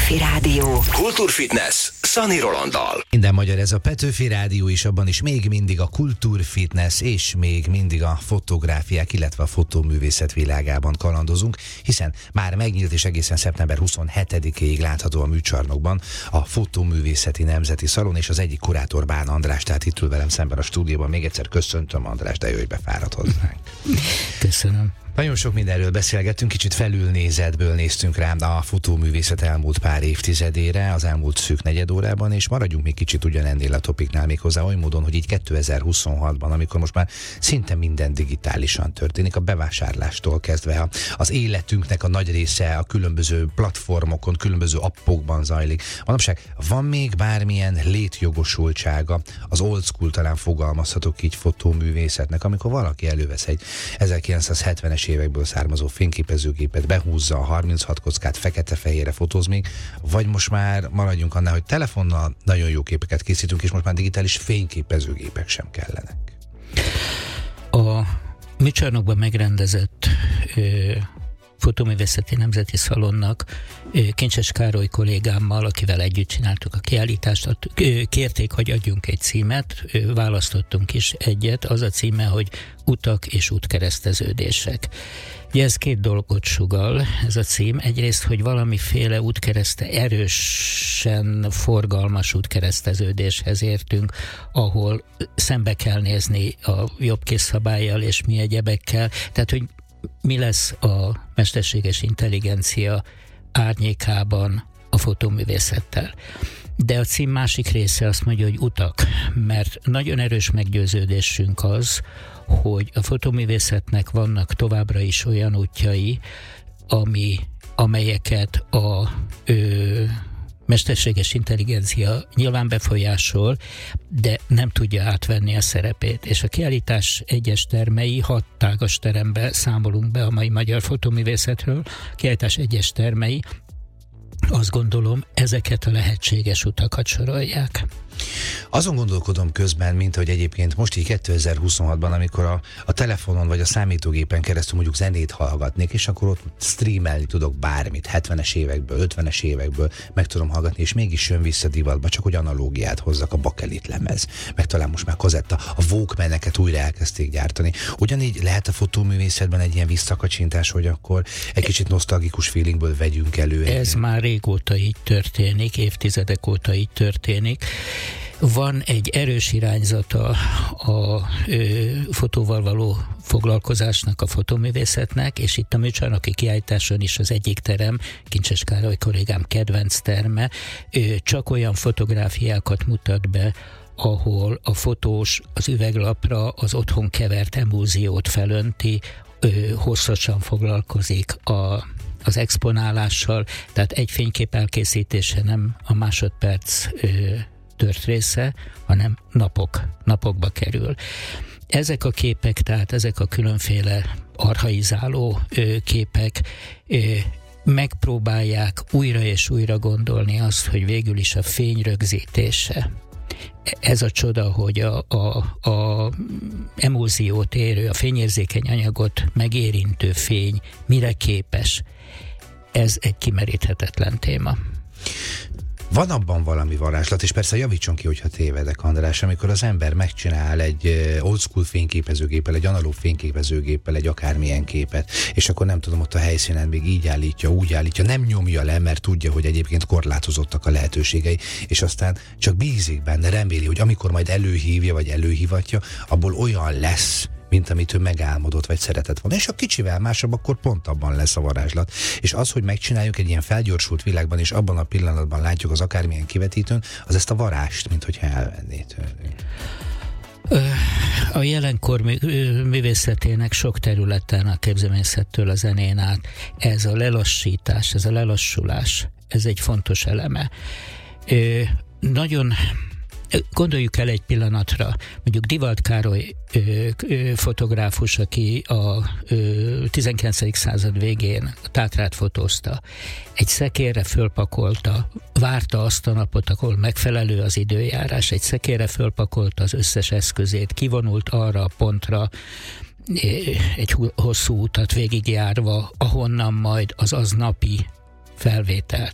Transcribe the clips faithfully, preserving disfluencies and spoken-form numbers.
Petőfi Rádió. Kultúrfitness Szani Rolanddal. Minden magyar, ez a Petőfi Rádió, is abban is még mindig a kultúrfitness és még mindig a fotográfiák, illetve a fotóművészet világában kalandozunk, hiszen már megnyílt és egészen szeptember huszonhetedikéig látható a Műcsarnokban a Fotóművészeti Nemzeti Szalon, és az egyik kurátor Bán András, tehát itt ül velem szemben a stúdióban. Még egyszer köszöntöm, András, de jó, hogy befáradt hozzánk. Köszönöm. Nagyon sok mindenről beszélgettünk, kicsit felülnézetből néztünk rá a fotóművészet elmúlt pár évtizedére, az elmúlt szűk negyed órában, és maradjunk még kicsit ugyanennél a topiknál, méghozzá oly módon, hogy így kétezer-huszonhatban, amikor most már szinte minden digitálisan történik, a bevásárlástól kezdve az életünknek a nagy része a különböző platformokon, különböző appokban zajlik. Manapság van még bármilyen létjogosultsága az old school, talán fogalmazhatok így, fotóművészetnek, amikor valaki elővesz egy ezerkilencszázhetvenes évekből származó fényképezőgépet, behúzza a harminchat kockát, fekete-fehérre fotóz még, vagy most már maradjunk annál, hogy telefonnal nagyon jó képeket készítünk, és most már digitális fényképezőgépek sem kellenek. A Műcsarnokban megrendezett ö, Fotóművészeti Nemzeti Szalonnak ö, Kincses Károly kollégámmal, akivel együtt csináltuk a kiállítást, ö, kérték, hogy adjunk egy címet, ö, választottunk is egyet, az a címe, hogy Utak és útkereszteződések. Ugye ez két dolgot sugall, ez a cím. Egyrészt, hogy valamiféle útkereszte, erősen forgalmas útkereszteződéshez értünk, ahol szembe kell nézni a jobbkész szabállyal és mi egyebekkel. Tehát, hogy mi lesz a mesterséges intelligencia árnyékában a fotóművészettel. De a cím másik része azt mondja, hogy utak, mert nagyon erős meggyőződésünk az, hogy a fotóművészetnek vannak továbbra is olyan útjai, ami, amelyeket a ö, mesterséges intelligencia nyilván befolyásol, de nem tudja átvenni a szerepét. És a kiállítás egyes termei, hat tágas terembe számolunk be a mai magyar fotóművészetről, a kiállítás egyes termei, azt gondolom, ezeket a lehetséges utakat sorolják. Azon gondolkodom közben, mint hogy egyébként most így kétezer-huszonhatban, amikor a, a telefonon vagy a számítógépen keresztül mondjuk zenét hallgatnék, és akkor ott streamelni tudok bármit, hetvenes évekből, ötvenes évekből meg tudom hallgatni, és mégis jön vissza divatba, csak hogy analógiát hozzak, a bakelit lemez, meg talán most már kazetta, a Walkmaneket újra elkezdték gyártani. Ugyanígy lehet a fotóművészetben egy ilyen visszakacsintás, hogy akkor egy kicsit nosztalgikus feelingből vegyünk elő. Ez egy... már régóta így történik, évtizedek óta így történik. Van egy erős irányzata a ö, fotóval való foglalkozásnak, a fotóművészetnek, és itt a Műcsarnoki kiállításon is az egyik terem, Kincses Károly kollégám kedvenc terme, ö, csak olyan fotográfiákat mutat be, ahol a fotós az üveglapra az otthon kevert emulziót felönti, ö, hosszasan foglalkozik a az exponálással, tehát egy fénykép elkészítése nem a másodperc ö, tört része, hanem napok, napokba kerül. Ezek a képek, tehát ezek a különféle archaizáló ö, képek ö, megpróbálják újra és újra gondolni azt, hogy végül is a fény rögzítése. Ez a csoda, hogy a, a, a emulziót érő, a fényérzékeny anyagot megérintő fény mire képes. Ez egy kimeríthetetlen téma. Van abban valami varázslat, és persze javítson ki, hogyha tévedek, András, amikor az ember megcsinál egy old school fényképezőgéppel, egy analóg fényképezőgéppel egy akármilyen képet, és akkor nem tudom, ott a helyszínen még így állítja, úgy állítja, nem nyomja le, mert tudja, hogy egyébként korlátozottak a lehetőségei, és aztán csak bízik benne, reméli, hogy amikor majd előhívja, vagy előhívatja, abból olyan lesz, mint amit ő megálmodott, vagy szeretett volna. És ha kicsivel másabb, akkor pont abban lesz a varázslat. És az, hogy megcsináljuk egy ilyen felgyorsult világban, és abban a pillanatban látjuk az akármilyen kivetítőn, az ezt a varást, mint hogyha elvenné tőlünk. A jelenkor művészetének sok területen, a képzőművészettől a zenén át, ez a lelassítás, ez a lelassulás, ez egy fontos eleme. Nagyon Gondoljuk el egy pillanatra, mondjuk Divald Károly ö, ö, fotográfus, aki a ö, tizenkilencedik század végén a Tátrát fotózta, egy szekérre fölpakolta, várta azt a napot, ahol megfelelő az időjárás, egy szekérre fölpakolta az összes eszközét, kivonult arra a pontra, egy hosszú utat végigjárva, ahonnan majd az aznapi felvételt egy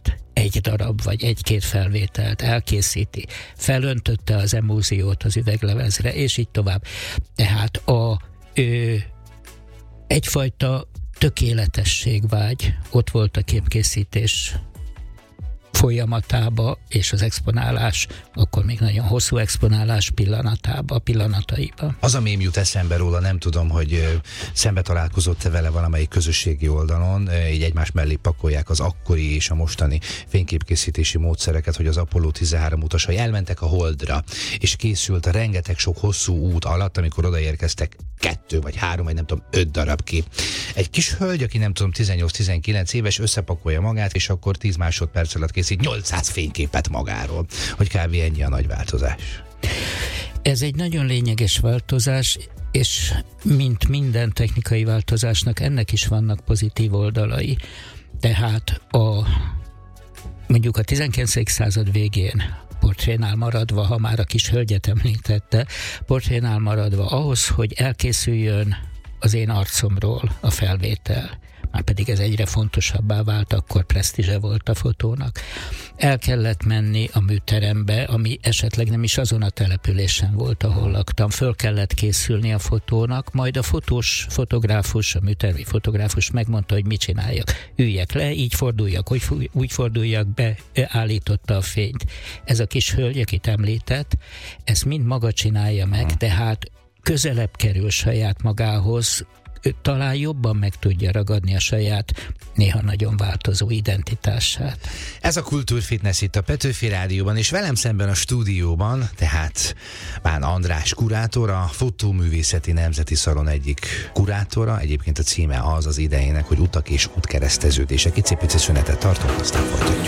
egy darab vagy egy-két felvételt, elkészíti, felöntötte az emúziót az üveglemezre, és így tovább. Tehát a ö, egyfajta tökéletességvágy ott volt a képkészítés folyamatába, és az exponálás, akkor még nagyon hosszú exponálás pillanatába, pillanataiba. Az a mém jut eszembe róla, nem tudom, hogy szembe találkozott-e vele valamelyik közösségi oldalon, így egymás mellé pakolják az akkori és a mostani fényképkészítési módszereket, hogy az Apollo tizenhárom utasai elmentek a Holdra, és készült a rengeteg sok hosszú út alatt, amikor odaérkeztek kettő, vagy három, vagy nem tudom, öt darab kép. Egy kis hölgy, aki nem tudom, tizennyolc-tizenkilenc éves, összepakolja magát, és akkor tíz másodperc alatt készít nyolcszáz fényképet magáról, hogy kb. Ennyi a nagy változás. Ez egy nagyon lényeges változás, és mint minden technikai változásnak, ennek is vannak pozitív oldalai. Tehát a mondjuk a tizenkilencedik század végén portrénál maradva, ha már a kis hölgyet említette, portrénál maradva ahhoz, hogy elkészüljön az én arcomról a felvétel, már pedig ez egyre fontosabbá vált, akkor presztízse volt a fotónak. El kellett menni a műterembe, ami esetleg nem is azon a településen volt, ahol laktam. Föl kellett készülni a fotónak, majd a fotós, fotográfus, a műtermi fotográfus megmondta, hogy mit csináljak. Üljek le, így forduljak, úgy, úgy forduljak be, állította a fényt. Ez a kis hölgy, akit említett, ezt mind maga csinálja meg, tehát közelebb kerül saját magához, talán jobban meg tudja ragadni a saját, néha nagyon változó identitását. Ez a Kultúrfitness itt a Petőfi Rádióban, és velem szemben a stúdióban, tehát Bán András kurátor, a Fotóművészeti Nemzeti Szalon egyik kurátora, egyébként a címe az az idejének, hogy utak és útkereszteződések. Icipici szünetet tartunk, aztán folytatjuk.